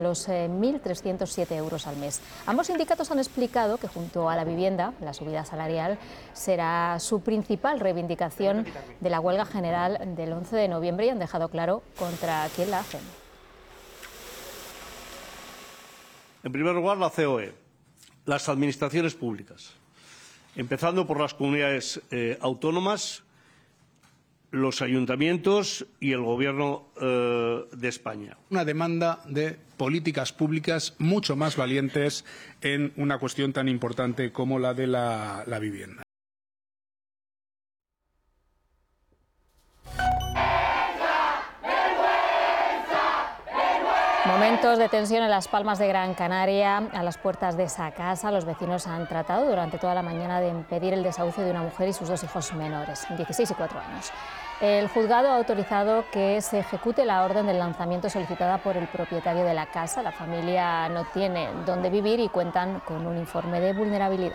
los 1.307 euros al mes. Ambos sindicatos han explicado que junto a la vivienda, la subida salarial será su principal reivindicación de la huelga general del 11 de noviembre y han dejado claro contra quién la hacen. En primer lugar, la COE, las administraciones públicas, empezando por las comunidades autónomas, los ayuntamientos y el Gobierno de España. Una demanda de políticas públicas mucho más valientes en una cuestión tan importante como la de la vivienda. Momentos de tensión en Las Palmas de Gran Canaria. A las puertas de esa casa, los vecinos han tratado durante toda la mañana de impedir el desahucio de una mujer y sus dos hijos menores, 16 y 4 años. El juzgado ha autorizado que se ejecute la orden del lanzamiento solicitada por el propietario de la casa. La familia no tiene dónde vivir y cuentan con un informe de vulnerabilidad.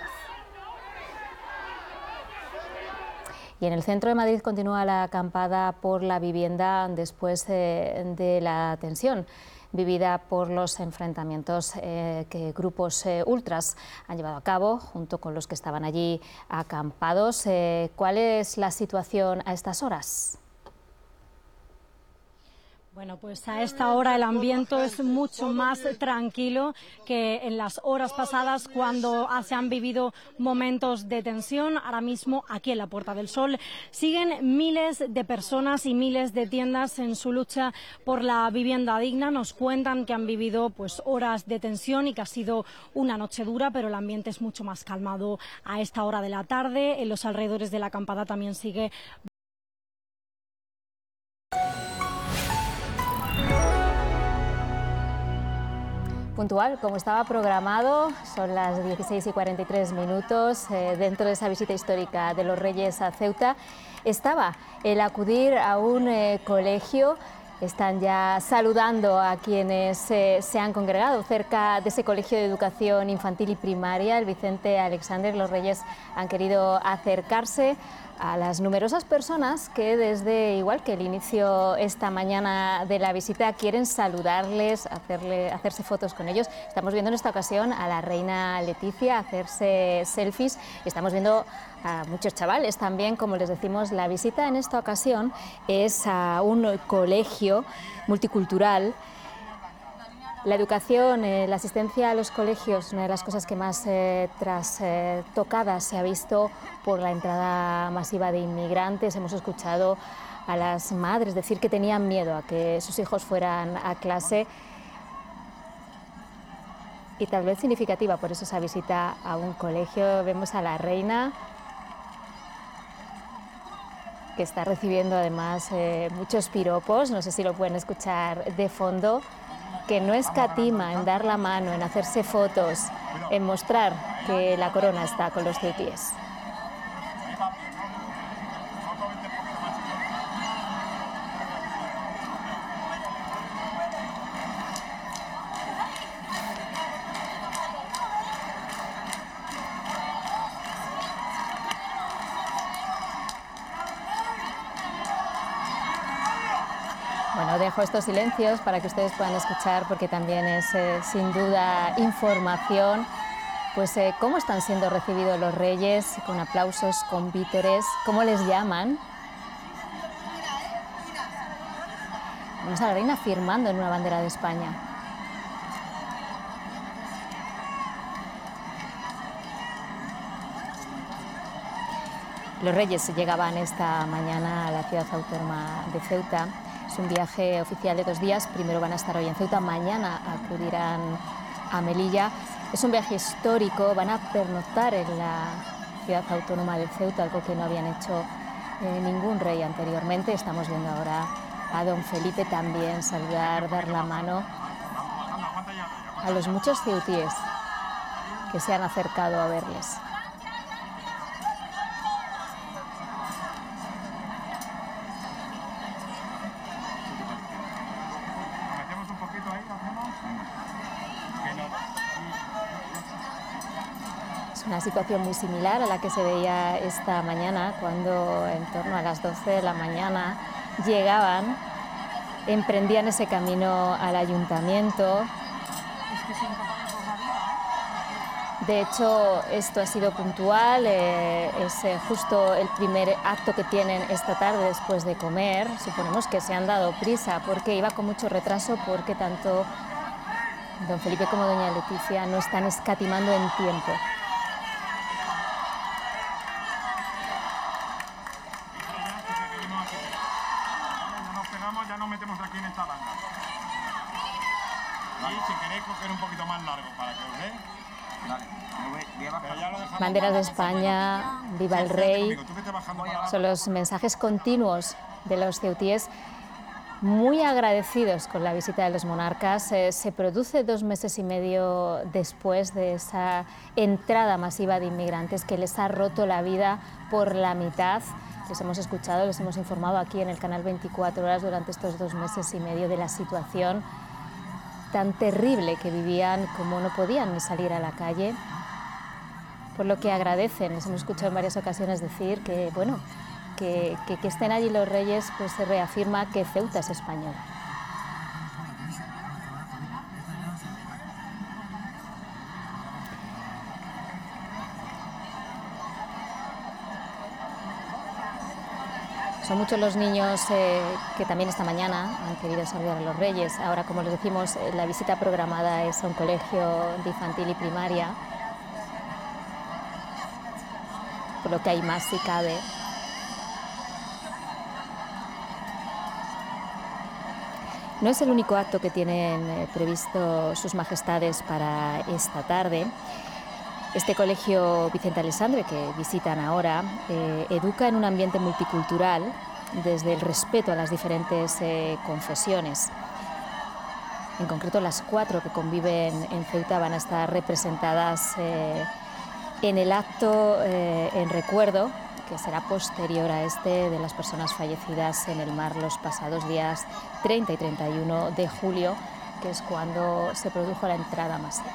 Y en el centro de Madrid continúa la acampada por la vivienda después de la tensión vivida por los enfrentamientos que grupos ultras han llevado a cabo junto con los que estaban allí acampados. ¿Cuál es la situación a estas horas? Bueno, pues a esta hora el ambiente es mucho más tranquilo que en las horas pasadas cuando se han vivido momentos de tensión. Ahora mismo aquí en la Puerta del Sol siguen miles de personas y miles de tiendas en su lucha por la vivienda digna. Nos cuentan que han vivido pues horas de tensión y que ha sido una noche dura, pero el ambiente es mucho más calmado a esta hora de la tarde. En los alrededores de la acampada también sigue puntual, como estaba programado, son las 16 y 43 minutos. Dentro de esa visita histórica de los Reyes a Ceuta estaba el acudir a un colegio. Están ya saludando a quienes se han congregado cerca de ese colegio de educación infantil y primaria, el Vicente Alexander. Los Reyes han querido acercarse a las numerosas personas que desde igual que el inicio esta mañana de la visita quieren saludarles, hacerse fotos con ellos. Estamos viendo en esta ocasión a la reina Leticia hacerse selfies. Estamos viendo a muchos chavales también, como les decimos. La visita en esta ocasión es a un colegio multicultural. La educación, la asistencia a los colegios, una de las cosas que más tocadas se ha visto por la entrada masiva de inmigrantes. Hemos escuchado a las madres decir que tenían miedo a que sus hijos fueran a clase. Y tal vez significativa por eso esa visita a un colegio. Vemos a la reina, que está recibiendo además muchos piropos, no sé si lo pueden escuchar de fondo, que no escatima en dar la mano, en hacerse fotos, en mostrar que la corona está con los ceutíes. Bueno, dejo estos silencios para que ustedes puedan escuchar, porque también es sin duda información. Pues cómo están siendo recibidos los Reyes, con aplausos, con vítores, cómo les llaman. Vemos a la reina firmando en una bandera de España. Los Reyes llegaban esta mañana a la ciudad autónoma de Ceuta. Es un viaje oficial de 2 días. Primero van a estar hoy en Ceuta, mañana acudirán a Melilla. Es un viaje histórico, van a pernoctar en la ciudad autónoma de Ceuta, algo que no habían hecho ningún rey anteriormente. Estamos viendo ahora a don Felipe también saludar, dar la mano a los muchos ceutíes que se han acercado a verles. Una situación muy similar a la que se veía esta mañana, cuando en torno a las 12 de la mañana llegaban, emprendían ese camino al ayuntamiento De hecho, esto ha sido puntual, es justo el primer acto que tienen esta tarde después de comer. Suponemos que se han dado prisa porque iba con mucho retraso, porque tanto don Felipe como doña Leticia no están escatimando en tiempo. Ya nos metemos aquí en esta banda. Y si queréis coger un poquito más largo para que os dé. Banderas de España, viva el rey, son los mensajes continuos de los ceutíes, muy agradecidos con la visita de los monarcas. Se produce 2 meses y medio después de esa entrada masiva de inmigrantes que les ha roto la vida por la mitad. Les hemos escuchado, les hemos informado aquí en el canal 24 Horas durante estos 2 meses y medio de la situación tan terrible que vivían, como no podían ni salir a la calle, por lo que agradecen. Les hemos escuchado en varias ocasiones decir que, bueno, que estén allí los reyes, pues se reafirma que Ceuta es española. Son muchos los niños que también esta mañana han querido saludar a los reyes. Ahora, como les decimos, la visita programada es a un colegio de infantil y primaria, por lo que hay más si cabe. No es el único acto que tienen previsto sus majestades para esta tarde. Este colegio Vicente Alessandre, que visitan ahora, educa en un ambiente multicultural desde el respeto a las diferentes confesiones. En concreto, las 4 que conviven en Ceuta van a estar representadas en el acto en recuerdo, que será posterior a este, de las personas fallecidas en el mar los pasados días 30 y 31 de julio, que es cuando se produjo la entrada masiva.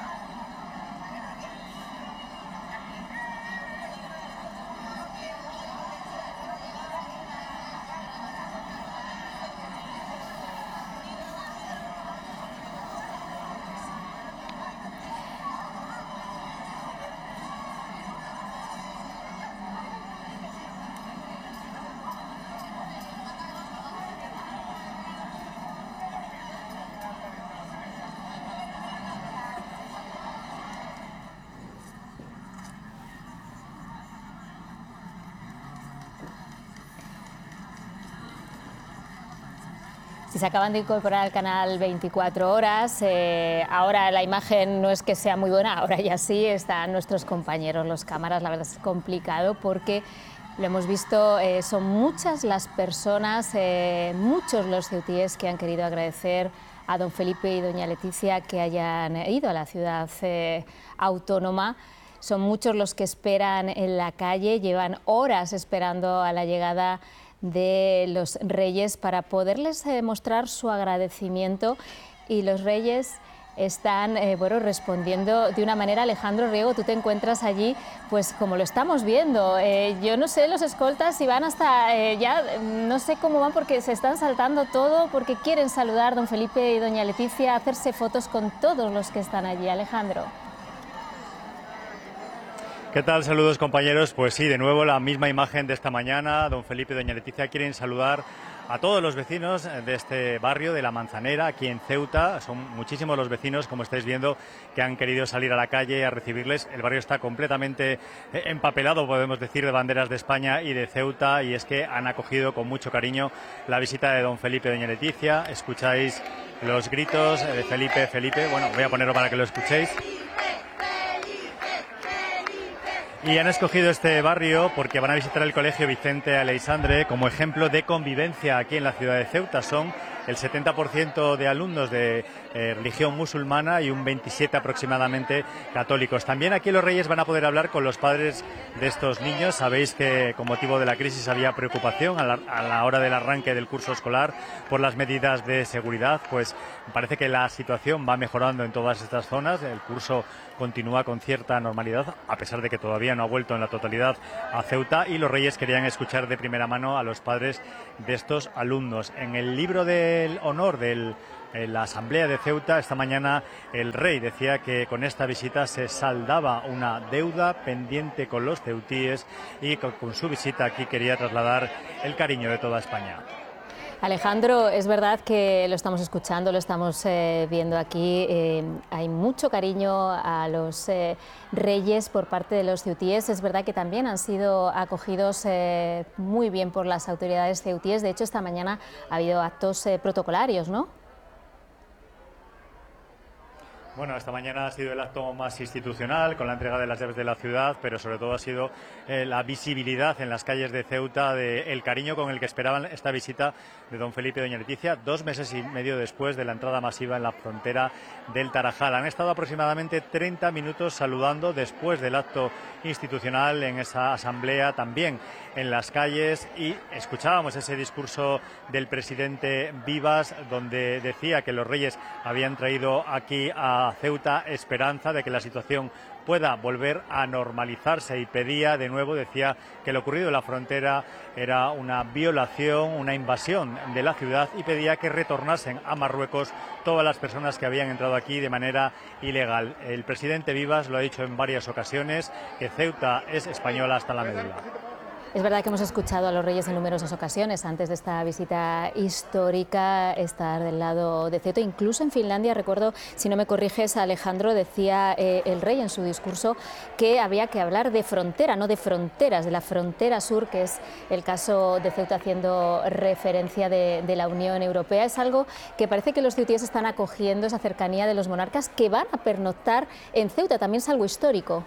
Si se acaban de incorporar al canal 24 Horas, ahora la imagen no es que sea muy buena, ahora ya sí, están nuestros compañeros, los cámaras. La verdad es complicado porque lo hemos visto, son muchas las personas, muchos los ceutíes que han querido agradecer a don Felipe y doña Leticia que hayan ido a la ciudad autónoma. Son muchos los que esperan en la calle, llevan horas esperando a la llegada de los reyes para poderles mostrar su agradecimiento, y los reyes están bueno, respondiendo de una manera. Alejandro Riego, tú te encuentras allí, pues como lo estamos viendo. Yo no sé, los escoltas si van hasta ya, no sé cómo van, porque se están saltando todo, porque quieren saludar a don Felipe y doña Leticia, hacerse fotos con todos los que están allí. Alejandro. ¿Qué tal? Saludos, compañeros. Pues sí, de nuevo la misma imagen de esta mañana. Don Felipe y doña Leticia quieren saludar a todos los vecinos de este barrio de La Manzanera, aquí en Ceuta. Son muchísimos los vecinos, como estáis viendo, que han querido salir a la calle a recibirles. El barrio está completamente empapelado, podemos decir, de banderas de España y de Ceuta, y es que han acogido con mucho cariño la visita de don Felipe y doña Leticia. Escucháis los gritos de Felipe, Felipe. Bueno, voy a ponerlo para que lo escuchéis. Y han escogido este barrio porque van a visitar el colegio Vicente Aleixandre como ejemplo de convivencia aquí en la ciudad de Ceuta. Son el 70% de alumnos de religión musulmana y un 27% aproximadamente católicos. También aquí los reyes van a poder hablar con los padres de estos niños. Sabéis que con motivo de la crisis había preocupación a la hora del arranque del curso escolar por las medidas de seguridad. Pues parece que la situación va mejorando en todas estas zonas. El curso continúa con cierta normalidad, a pesar de que todavía no ha vuelto en la totalidad a Ceuta, y los reyes querían escuchar de primera mano a los padres de estos alumnos. En el libro del honor del en la Asamblea de Ceuta. Esta mañana el rey decía que con esta visita se saldaba una deuda pendiente con los ceutíes y con su visita aquí quería trasladar el cariño de toda España. Alejandro, es verdad que lo estamos escuchando, lo estamos viendo aquí, hay mucho cariño a los reyes por parte de los ceutíes. Es verdad que también han sido acogidos muy bien por las autoridades ceutíes. De hecho, esta mañana ha habido actos protocolarios, ¿no? Bueno, esta mañana ha sido el acto más institucional con la entrega de las llaves de la ciudad, pero sobre todo ha sido la visibilidad en las calles de Ceuta del cariño con el que esperaban esta visita de don Felipe y doña Leticia 2 meses y medio después de la entrada masiva en la frontera del Tarajal. Han estado aproximadamente 30 minutos saludando después del acto institucional en esa asamblea, también en las calles, y escuchábamos ese discurso del presidente Vivas donde decía que los reyes habían traído aquí a Ceuta esperanza de que la situación pueda volver a normalizarse y pedía de nuevo, decía que lo ocurrido en la frontera era una violación, una invasión de la ciudad y pedía que retornasen a Marruecos todas las personas que habían entrado aquí de manera ilegal. El presidente Vivas lo ha dicho en varias ocasiones, que Ceuta es española hasta la médula. Es verdad que hemos escuchado a los reyes en numerosas ocasiones antes de esta visita histórica estar del lado de Ceuta. Incluso en Finlandia, recuerdo, si no me corriges, Alejandro, decía el rey en su discurso que había que hablar de frontera, no de fronteras, de la frontera sur, que es el caso de Ceuta, haciendo referencia de la Unión Europea. Es algo que parece que los ceutíes están acogiendo, esa cercanía de los monarcas que van a pernoctar en Ceuta. También es algo histórico.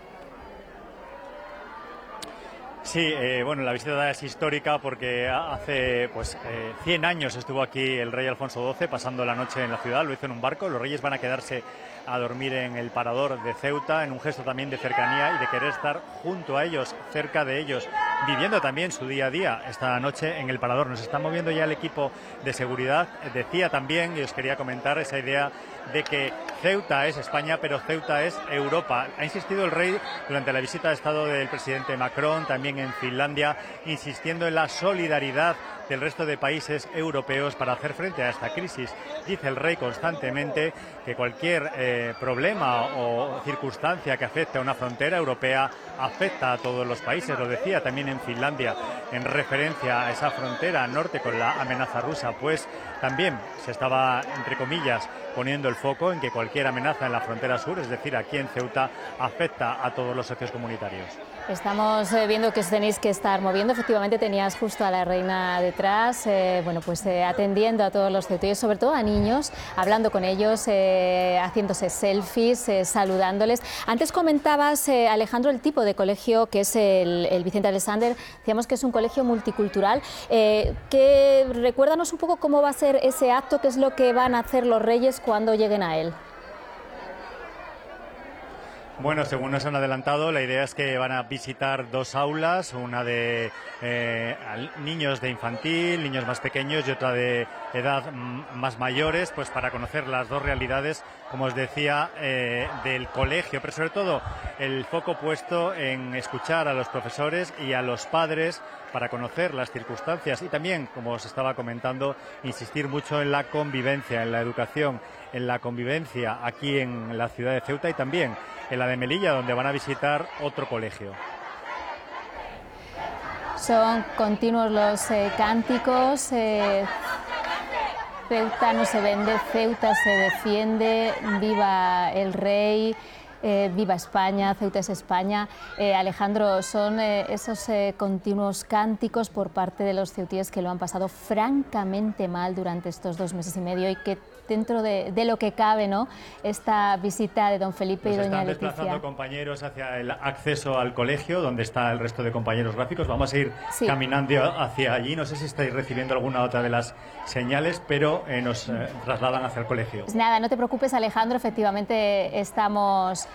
Sí, bueno, la visita es histórica porque hace 100 años estuvo aquí el rey Alfonso XII pasando la noche en la ciudad, lo hizo en un barco. Los reyes van a quedarse a dormir en el parador de Ceuta, en un gesto también de cercanía y de querer estar junto a ellos, cerca de ellos, viviendo también su día a día esta noche en el parador. Nos está moviendo ya el equipo de seguridad. Decía también, y os quería comentar, esa idea de que Ceuta es España, pero Ceuta es Europa. Ha insistido el rey durante la visita de Estado del presidente Macron, también en Finlandia, insistiendo en la solidaridad del resto de países europeos para hacer frente a esta crisis. Dice el rey constantemente que cualquier problema o circunstancia que afecte a una frontera europea afecta a todos los países. Lo decía también en Finlandia en referencia a esa frontera norte con la amenaza rusa, pues también se estaba, entre comillas, poniendo el foco en que cualquier amenaza en la frontera sur, es decir, aquí en Ceuta, afecta a todos los socios comunitarios. Estamos viendo que os tenéis que estar moviendo. Efectivamente, tenías justo a la reina detrás, atendiendo a todos los ceutíes, sobre todo a niños, hablando con ellos, haciéndose selfies, saludándoles. Antes comentabas, Alejandro, el tipo de colegio que es el Vicente Aleixandre. Decíamos que es un colegio multicultural. Recuérdanos un poco cómo va a ser ese acto, qué es lo que van a hacer los reyes cuando lleguen a él. Bueno, según nos han adelantado, la idea es que van a visitar 2 aulas, una de niños de infantil, niños más pequeños, y otra de edad más mayores, pues para conocer las 2 realidades, como os decía, del colegio, pero sobre todo el foco puesto en escuchar a los profesores y a los padres para conocer las circunstancias y también, como os estaba comentando, insistir mucho en la convivencia, en la educación, en la convivencia aquí en la ciudad de Ceuta y también en la de Melilla, donde van a visitar otro colegio. Son continuos los cánticos. Ceuta no se vende, Ceuta se defiende, viva el rey. Viva España, Ceuta es España. Alejandro, son esos continuos cánticos por parte de los ceutíes que lo han pasado francamente mal durante estos 2 meses y medio y que dentro de lo que cabe, ¿no?, esta visita de don Felipe y doña Leticia. Están desplazando compañeros hacia el acceso al colegio, donde está el resto de compañeros gráficos. Vamos a ir caminando hacia allí. No sé si estáis recibiendo alguna otra de las señales, pero nos trasladan hacia el colegio. Pues nada, no te preocupes, Alejandro. Efectivamente estamos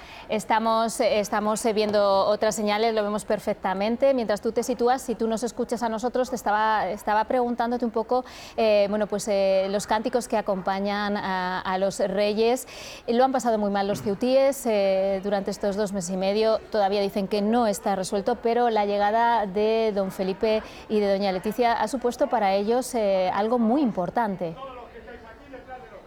viendo otras señales, lo vemos perfectamente. Mientras tú te sitúas, si tú nos escuchas a nosotros, te estaba preguntándote un poco los cánticos que acompañan a los reyes. Lo han pasado muy mal los ceutíes durante estos 2 meses y medio. Todavía dicen que no está resuelto, pero la llegada de don Felipe y de doña Leticia ha supuesto para ellos algo muy importante.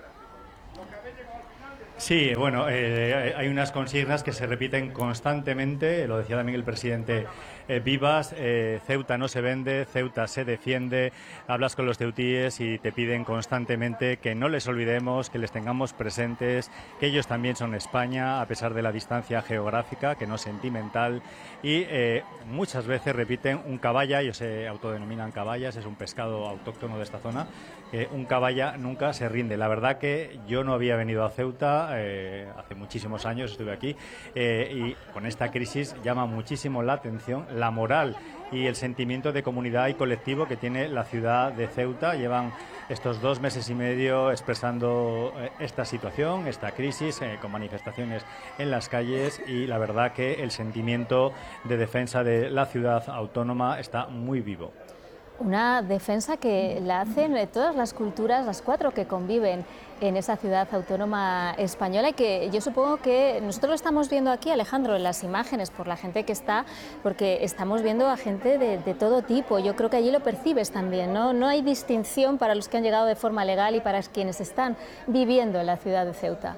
Sí, bueno, hay unas consignas que se repiten constantemente, lo decía también el presidente Vivas, Ceuta no se vende, Ceuta se defiende, hablas con los ceutíes y te piden constantemente que no les olvidemos, que les tengamos presentes, que ellos también son España, a pesar de la distancia geográfica, que no sentimental, y muchas veces repiten un caballa, ellos se autodenominan caballas, es un pescado autóctono de esta zona, un caballa nunca se rinde. La verdad que yo no había venido a Ceuta, hace muchísimos años estuve aquí, y con esta crisis llama muchísimo la atención la moral y el sentimiento de comunidad y colectivo que tiene la ciudad de Ceuta. Llevan estos 2 meses y medio expresando esta situación, esta crisis, con manifestaciones en las calles, y la verdad que el sentimiento de defensa de la ciudad autónoma está muy vivo. Una defensa que la hacen todas las culturas, las 4 que conviven en esa ciudad autónoma española, y que yo supongo que nosotros lo estamos viendo aquí, Alejandro, en las imágenes, por la gente que está, porque estamos viendo a gente de todo tipo. Yo creo que allí lo percibes también, ¿no? No hay distinción para los que han llegado de forma legal y para quienes están viviendo en la ciudad de Ceuta.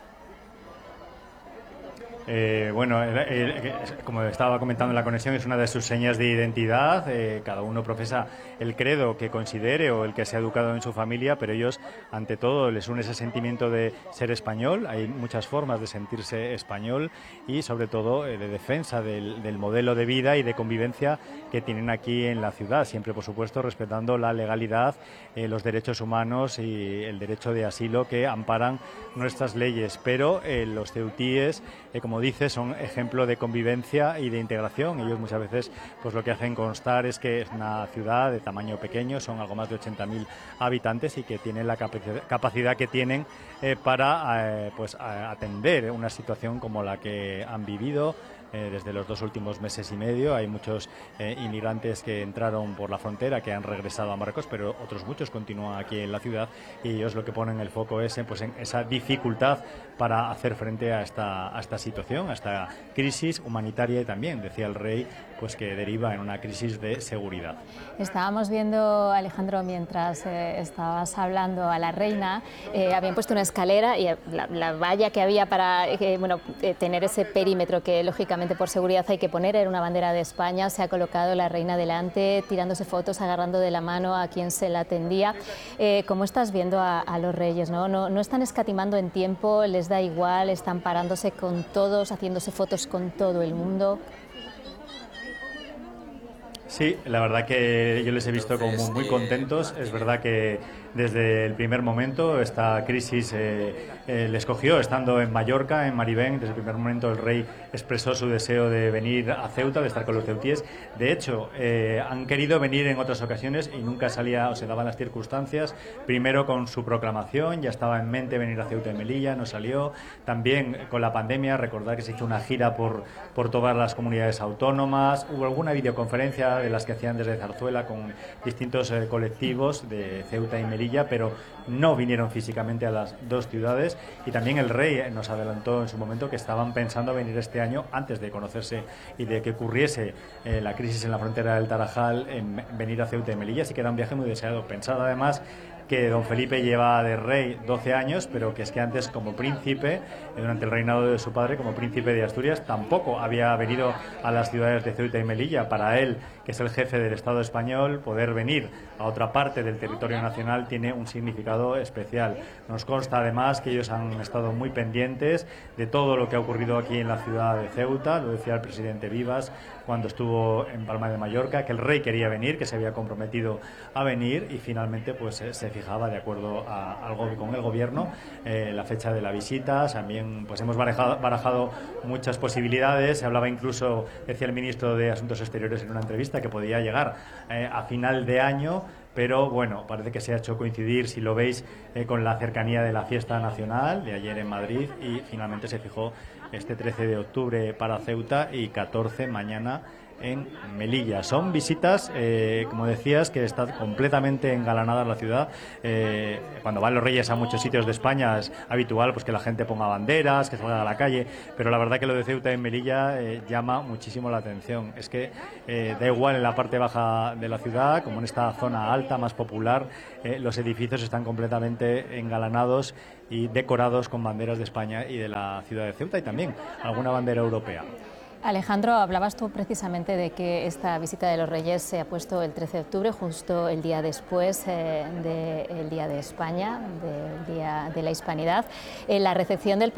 Bueno, como estaba comentando en la conexión, es una de sus señas de identidad. Cada uno profesa el credo que considere o el que se ha educado en su familia, pero ellos, ante todo, les une ese sentimiento de ser español. Hay muchas formas de sentirse español y, sobre todo, de defensa del modelo de vida y de convivencia que tienen aquí en la ciudad, siempre, por supuesto, respetando la legalidad, los derechos humanos y el derecho de asilo que amparan nuestras leyes. Pero los ceutíes, como dice, son ejemplo de convivencia y de integración. Ellos muchas veces pues lo que hacen constar es que es una ciudad de tamaño pequeño, son algo más de 80.000 habitantes y que tienen la capacidad que tienen para atender una situación como la que han vivido desde los 2 últimos meses y medio. Hay muchos inmigrantes que entraron por la frontera, que han regresado a Marruecos, pero otros muchos continúan aquí en la ciudad, y ellos lo que ponen el foco es en esa dificultad para hacer frente a esta situación, a esta crisis humanitaria, y también, decía el rey, pues que deriva en una crisis de seguridad. Estábamos viendo, Alejandro, mientras estabas hablando a la reina, habían puesto una escalera y la valla que había para tener ese perímetro que lógicamente por seguridad hay que poner, era una bandera de España. Se ha colocado la reina delante, tirándose fotos, agarrando de la mano a quien se la atendía. ¿Cómo estás viendo a los reyes? No están escatimando en tiempo, les da igual, están parándose con todos, haciéndose fotos con todo el mundo. Sí, la verdad que yo les he visto como muy contentos. Es verdad que desde el primer momento esta crisis les cogió estando en Mallorca, en Maribén. Desde el primer momento el rey expresó su deseo de venir a Ceuta, de estar con los ceutíes. De hecho, han querido venir en otras ocasiones y nunca salía o se daban las circunstancias. Primero con su proclamación, ya estaba en mente venir a Ceuta y Melilla, no salió. También con la pandemia, recordar que se hizo una gira por todas las comunidades autónomas. Hubo alguna videoconferencia de las que hacían desde Zarzuela con distintos colectivos de Ceuta y Melilla, pero no vinieron físicamente a las 2 ciudades. Y también el rey nos adelantó en su momento que estaban pensando venir este año, antes de conocerse y de que ocurriese la crisis en la frontera del Tarajal, en venir a Ceuta y Melilla. Así que era un viaje muy deseado. Pensado además que don Felipe lleva de rey 12 años, pero que es que antes, como príncipe, durante el reinado de su padre, como príncipe de Asturias, tampoco había venido a las ciudades de Ceuta y Melilla. Para él, que es el jefe del Estado español, poder venir a otra parte del territorio nacional tiene un significado especial. Nos consta además que ellos han estado muy pendientes de todo lo que ha ocurrido aquí en la ciudad de Ceuta. Lo decía el presidente Vivas cuando estuvo en Palma de Mallorca, que el rey quería venir, que se había comprometido a venir, y finalmente pues se fijaba, de acuerdo con el gobierno, la fecha de la visita. También pues hemos barajado muchas posibilidades. Se hablaba incluso, decía el ministro de Asuntos Exteriores en una entrevista, que podía llegar a final de año, pero bueno, parece que se ha hecho coincidir, si lo veis, con la cercanía de la fiesta nacional de ayer en Madrid, y finalmente se fijó este 13 de octubre para Ceuta y 14 mañana en Melilla. Son visitas, como decías, que está completamente engalanada la ciudad. Cuando van los reyes a muchos sitios de España es habitual pues que la gente ponga banderas, que salga a la calle, pero la verdad que lo de Ceuta en Melilla llama muchísimo la atención. Es que da igual en la parte baja de la ciudad, como en esta zona alta, más popular, los edificios están completamente engalanados y decorados con banderas de España y de la ciudad de Ceuta, y también alguna bandera europea. Alejandro, hablabas tú precisamente de que esta visita de los Reyes se ha puesto el 13 de octubre, justo el día después del Día de España, del Día de la Hispanidad. La recepción del